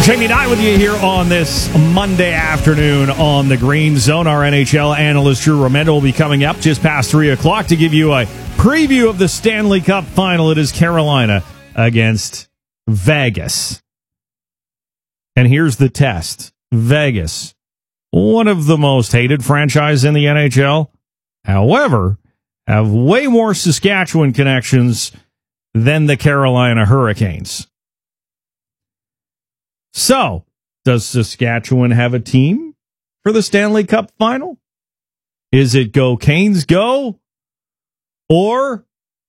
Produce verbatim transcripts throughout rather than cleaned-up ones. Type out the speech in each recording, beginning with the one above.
Jamie Knight with you here on this Monday afternoon on the Green Zone. Our N H L analyst Drew Romendo will be coming up just past three o'clock to give you a preview of the Stanley Cup final. It is Carolina against Vegas. And here's the test. Vegas, one of the most hated franchises in the N H L, however, have way more Saskatchewan connections than the Carolina Hurricanes. So, does Saskatchewan have a team for the Stanley Cup final? Is it go Canes go? Or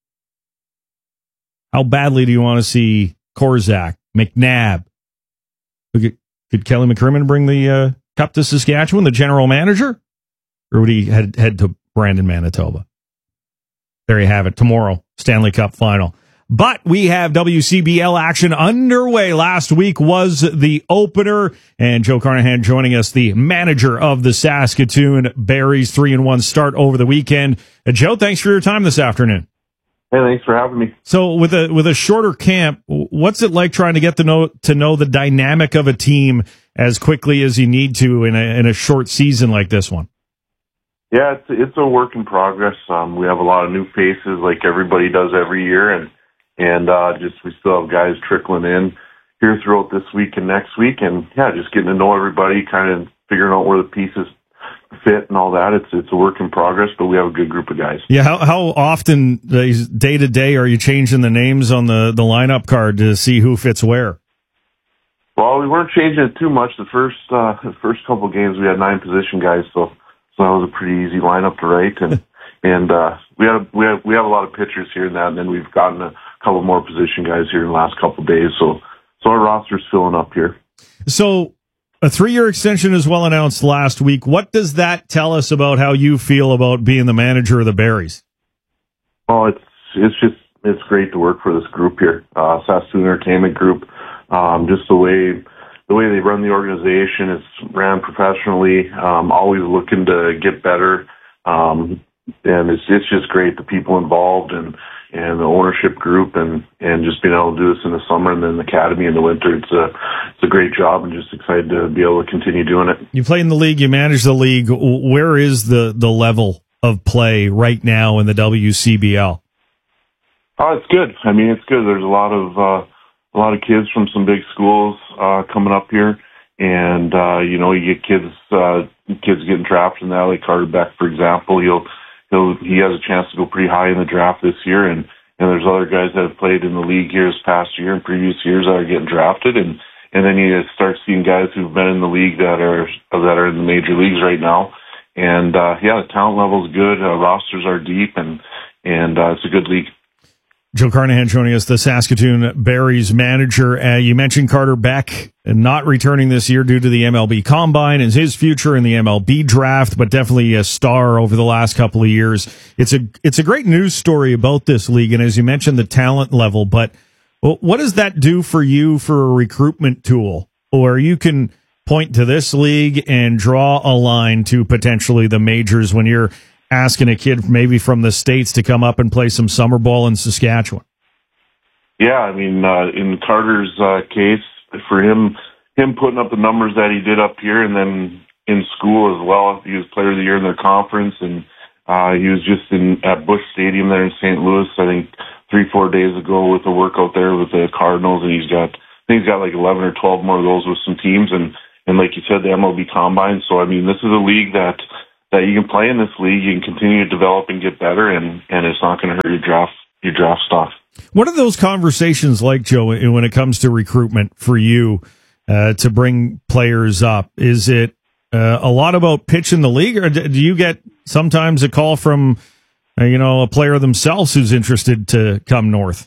how badly do you want to see Korczak, McNabb? Could, could Kelly McCrimmon bring the uh, cup to Saskatchewan, the general manager? Or would he head, head to Brandon, Manitoba? There you have it. Tomorrow, Stanley Cup final. But we have W C B L action underway. Last week was the opener, and Joe Carnahan joining us, the manager of the Saskatoon Berries, three and one start over the weekend. Uh, Joe, thanks for your time this afternoon. Hey, thanks for having me. So, with a with a shorter camp, what's it like trying to get to know to know the dynamic of a team as quickly as you need to in a in a short season like this one? Yeah, it's it's a work in progress. Um, we have a lot of new faces, like everybody does every year, and. And uh, just we still have guys trickling in here throughout this week and next week. And, yeah, just getting to know everybody, kind of figuring out where the pieces fit and all that. It's it's a work in progress, but we have a good group of guys. Yeah, how, how often, day to day, are you changing the names on the, the lineup card to see who fits where? Well, we weren't changing it too much. The first uh, the first couple of games, we had nine position guys, so so that was a pretty easy lineup to write. And and uh, we have we have we have a lot of pitchers here and that, and then we've gotten a couple more position guys here in the last couple of days, so so our roster's filling up here. So a three-year extension is well announced last week. What does that tell us about how you feel about being the manager of the Berries? Oh, it's it's just it's great to work for this group here, uh, Saskatoon Entertainment Group. Um, just the way the way they run the organization, it's ran professionally, um, always looking to get better, um, and it's it's just great, the people involved and. and the ownership group, and, and just being able to do this in the summer and then the academy in the winter. It's a, it's a great job, and just excited to be able to continue doing it. You play in the league, you manage the league. Where is the, the level of play right now in the W C B L? Oh, it's good. I mean, it's good. There's a lot of, uh, a lot of kids from some big schools, uh, coming up here. And, uh, you know, you get kids, uh, kids getting drafted in that, like Carter Beck, for example. He'll, He'll, he has a chance to go pretty high in the draft this year, and, and there's other guys that have played in the league here this past year and previous years that are getting drafted, and, and then you start seeing guys who've been in the league that are that are in the major leagues right now, and uh, yeah, the talent level is good, uh, rosters are deep, and and uh, it's a good league. Joe Carnahan joining us, the Saskatoon Berries manager. Uh, you mentioned Carter Beck not returning this year due to the M L B Combine and his future in the M L B draft, but definitely a star over the last couple of years. It's a it's a great news story about this league, and as you mentioned, the talent level. But what does that do for you for a recruitment tool, or you can point to this league and draw a line to potentially the majors when you're asking a kid maybe from the States to come up and play some summer ball in Saskatchewan? Yeah, I mean, uh, in Carter's uh, case, for him, him putting up the numbers that he did up here and then in school as well, he was player of the year in their conference, and uh, he was just in at Busch Stadium there in Saint Louis, I think three, four days ago with a workout there with the Cardinals, and he's got, I think he's got like eleven or twelve more of those with some teams, and, and like you said, the M L B Combine. So, I mean, this is a league that that you can play in this league, you can continue to develop and get better, and, and it's not going to hurt your draft your draft stock. What are those conversations like, Joe, when it comes to recruitment for you uh, to bring players up? Is it uh, a lot about pitch in the league, or do you get sometimes a call from uh, you know a player themselves who's interested to come north?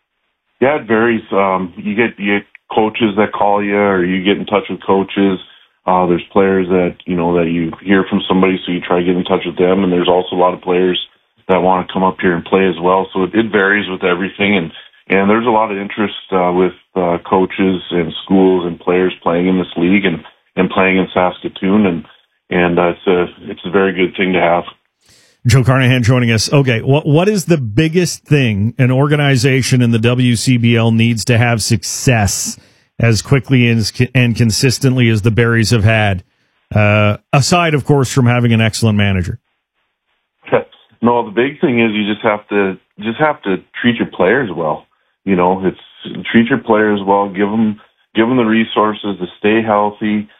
Yeah, it varies. Um, you get you get coaches that call you, or you get in touch with coaches. Uh, there's players that, you know, that you hear from somebody, so you try to get in touch with them. And there's also a lot of players that want to come up here and play as well. So it, it varies with everything. And, and there's a lot of interest, uh, with, uh, coaches and schools and players playing in this league and, and playing in Saskatoon. And, and, uh, it's a, it's a very good thing to have. Joe Carnahan joining us. Okay. What, what is the biggest thing an organization in the W C B L needs to have success as quickly and, and consistently as the Berries have had, uh, aside, of course, from having an excellent manager? No, the big thing is you just have to just have to treat your players well. You know, it's treat your players well, give them give them the resources to stay healthy.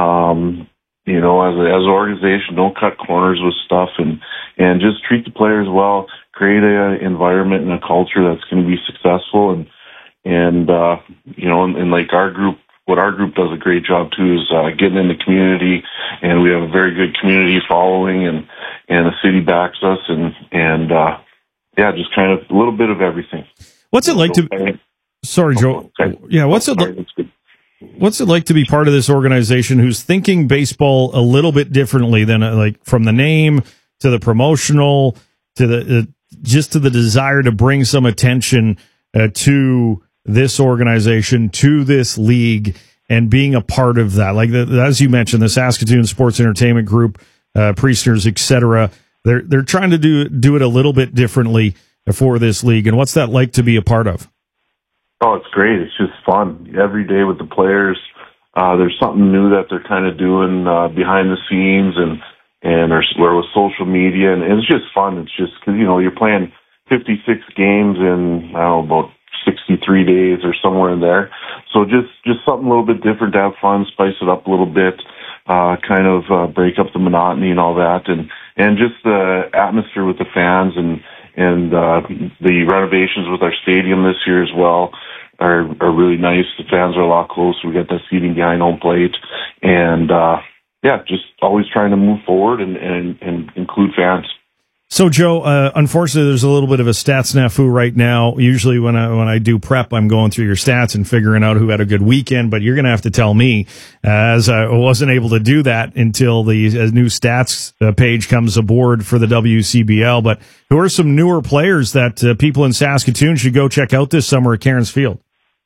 Um, you know, as a, as an organization, don't cut corners with stuff, and and just treat the players well. Create an environment and a culture that's going to be successful, and and uh, you know, and, and like our group, what our group does a great job too is uh, getting in the community, and we have a very good community following, and and the city backs us, and and uh, yeah, just kind of a little bit of everything. What's it like to? Okay. Sorry, Joe. Okay. Yeah, what's it? Sorry, what's it like to be part of this organization who's thinking baseball a little bit differently than uh, like from the name to the promotional to the uh, just to the desire to bring some attention uh, to this organization, to this league, and being a part of that? Like the, as you mentioned, the Saskatoon Sports Entertainment Group, uh, Priesters, et cetera. They're they're trying to do do it a little bit differently for this league. And what's that like to be a part of? Oh, it's great. It's just fun. Every day with the players, uh, there's something new that they're kind of doing uh, behind the scenes, and and or, or with social media, and, and it's just fun. It's just because, you know, you're playing fifty-six games in, I don't know, about sixty-three days or somewhere in there. So just, just something a little bit different to have fun, spice it up a little bit, uh, kind of uh, break up the monotony and all that, and, and just the atmosphere with the fans, and and uh, the renovations with our stadium this year as well are, are really nice. The fans are a lot closer. We got that seating behind home plate, and uh, yeah, just always trying to move forward and, and, and include fans. So, Joe, uh, unfortunately, there's a little bit of a stats snafu right now. Usually when I when I do prep, I'm going through your stats and figuring out who had a good weekend, but you're going to have to tell me, uh, as I wasn't able to do that until the uh, new stats uh, page comes aboard for the W C B L. But who are some newer players that uh, people in Saskatoon should go check out this summer at Cairns Field?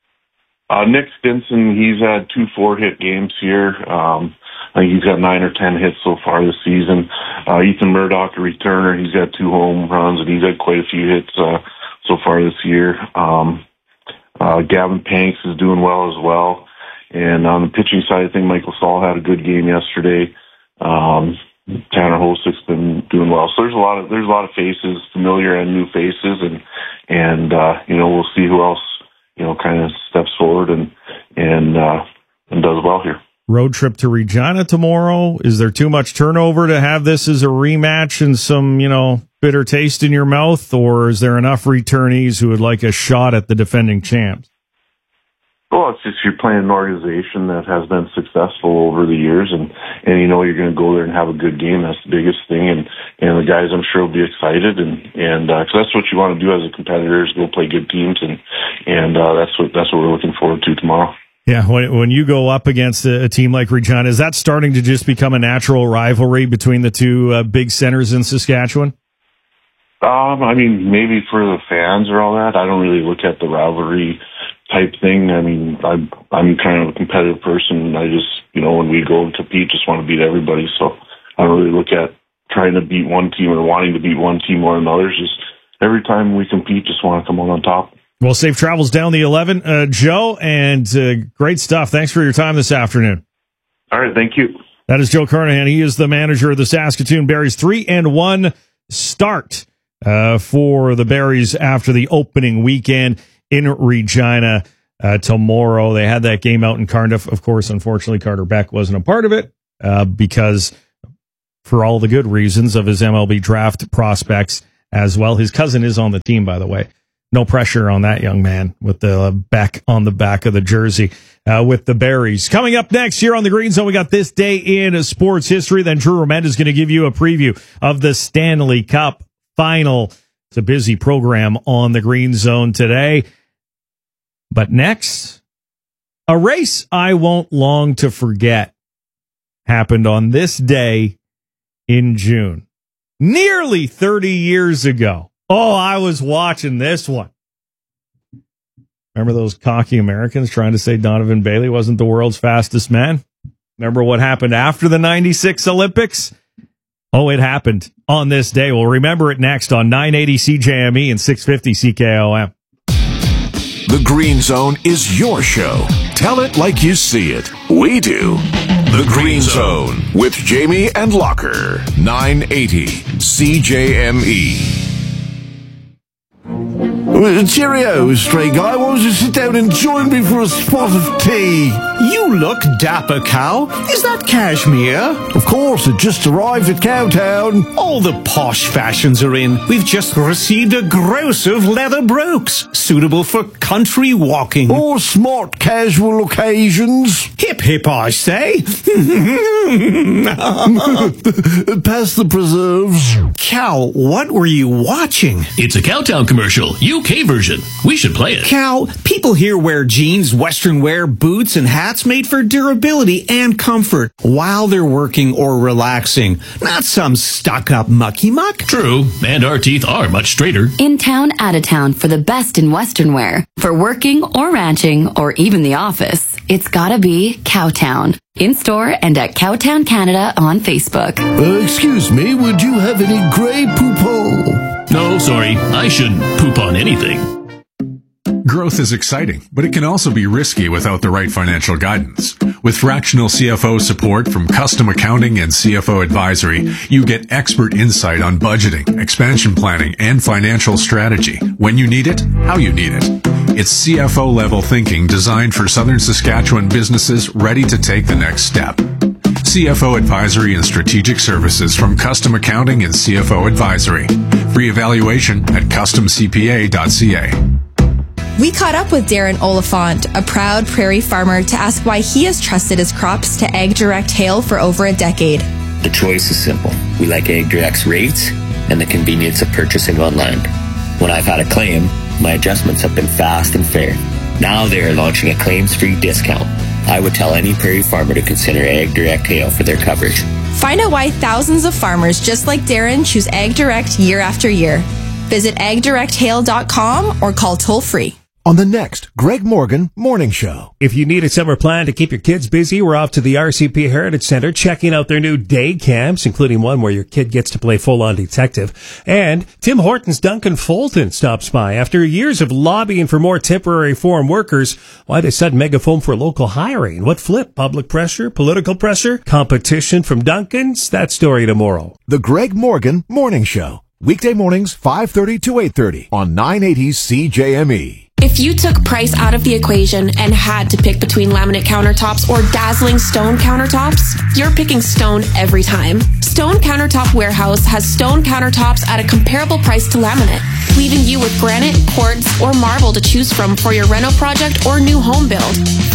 Uh, Nick Stinson, he's had two four-hit games here. Um I think he's got nine or ten hits so far this season. Uh, Ethan Murdoch, a returner, he's got two home runs, and he's had quite a few hits uh, so far this year. Um, uh, Gavin Panks is doing well as well. And on the pitching side, I think Michael Saul had a good game yesterday. Um, Tanner Hosick's been doing well. So there's a lot of there's a lot of faces, familiar and new faces, and and uh, you know, we'll see who else, you know, kind of steps forward and and uh, and does well here. Road trip to Regina tomorrow. Is there too much turnover to have this as a rematch and some, you know, bitter taste in your mouth, or is there enough returnees who would like a shot at the defending champs? Well, it's just you're playing an organization that has been successful over the years, and, and you know you're going to go there and have a good game. That's the biggest thing, and, and the guys, I'm sure, will be excited, and and uh, cause that's what you want to do as a competitor, is go play good teams, and and uh, that's what that's what we're looking forward to tomorrow. Yeah, when when you go up against a, a team like Regina, is that starting to just become a natural rivalry between the two uh, big centers in Saskatchewan? Um, I mean, maybe for the fans or all that. I don't really look at the rivalry type thing. I mean, I'm I'm kind of a competitive person. I just, you know, when we go and compete, just want to beat everybody. So I don't really look at trying to beat one team or wanting to beat one team more than others. Just every time we compete, just want to come out on top. Well, safe travels down the eleven, uh, Joe, and uh, great stuff. Thanks for your time this afternoon. All right, thank you. That is Joe Carnahan. He is the manager of the Saskatoon Berries. Three and one start uh, for the Berries after the opening weekend in Regina uh, tomorrow. They had that game out in Cardiff. Of course, unfortunately, Carter Beck wasn't a part of it uh, because, for all the good reasons of his M L B draft prospects as well. His cousin is on the team, by the way. No pressure on that young man with the back on the back of the jersey uh, with the Berries. Coming up next here on the Green Zone, we got This Day in Sports History. Then Drew Romend is going to give you a preview of the Stanley Cup Final. It's a busy program on the Green Zone today. But next, a race I won't long to forget happened on this day in June, nearly thirty years ago. Oh, I was watching this one. Remember those cocky Americans trying to say Donovan Bailey wasn't the world's fastest man? Remember what happened after the ninety-six Olympics? Oh, it happened on this day. We'll remember it next on nine eighty C J M E and six fifty C K O M. The Green Zone is your show. Tell it like you see it. We do. The Green Zone with Jamie and Locker. nine eighty C J M E. Well, cheerio, stray guy. Why don't you sit down and join me for a spot of tea? You look dapper, Cal. Is that cashmere? Of course, it just arrived at Cowtown. All the posh fashions are in. We've just received a gross of leather brooks, suitable for country walking. Or smart casual occasions. Hip hip, I say. Pass the preserves. Cal, what were you watching? It's a Cowtown commercial, U K version. We should play it. Cal, people here wear jeans, western wear, boots, and hats made for durability and comfort while they're working or relaxing. Not some stuck-up mucky muck. True, and our teeth are much straighter. In town, out of town for the best in western wear. For working or ranching or even the office, it's gotta be Cowtown. In store and at Cowtown Canada on Facebook. Uh, excuse me, would you have any grey poupon? No, sorry, I shouldn't poop on anything. Growth is exciting, but it can also be risky without the right financial guidance. With fractional C F O support from Custom Accounting and C F O Advisory, you get expert insight on budgeting, expansion planning, and financial strategy. When you need it, how you need it. It's C F O-level thinking designed for Southern Saskatchewan businesses ready to take the next step. C F O Advisory and Strategic Services from Custom Accounting and C F O Advisory. Free evaluation at custom c p a dot c a. We caught up with Darren Oliphant, a proud prairie farmer, to ask why he has trusted his crops to AgDirect Hail for over a decade. The choice is simple. We like AgDirect's rates and the convenience of purchasing online. When I've had a claim, my adjustments have been fast and fair. Now they are launching a claims-free discount. I would tell any prairie farmer to consider AgDirect Hail for their coverage. Find out why thousands of farmers just like Darren choose AgDirect year after year. Visit ag direct hail dot com or call toll-free. On the next Greg Morgan Morning Show. If you need a summer plan to keep your kids busy, we're off to the R C P Heritage Center checking out their new day camps, including one where your kid gets to play full-on detective. And Tim Hortons Duncan Fulton stops by. After years of lobbying for more temporary foreign workers, why the sudden megaphone for local hiring? What flip? Public pressure? Political pressure? Competition from Duncan's? That story tomorrow. The Greg Morgan Morning Show. Weekday mornings, five thirty to eight thirty on nine eighty C J M E. If you took price out of the equation and had to pick between laminate countertops or dazzling stone countertops, you're picking stone every time. Stone Countertop Warehouse has stone countertops at a comparable price to laminate, leaving you with granite, quartz, or marble to choose from for your reno project or new home build.